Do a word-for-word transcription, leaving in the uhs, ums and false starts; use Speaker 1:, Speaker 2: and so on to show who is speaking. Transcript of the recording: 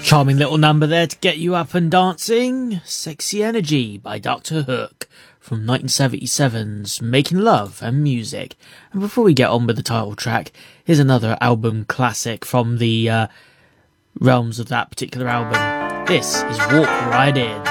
Speaker 1: Charming little number there to get you up and dancing. Sexy Energy by Doctor Hook from nineteen seventy-seven's Making Love and Music. And before we get on with the title track, here's another album classic from the uh, realms of that particular album. This is Walk Right In.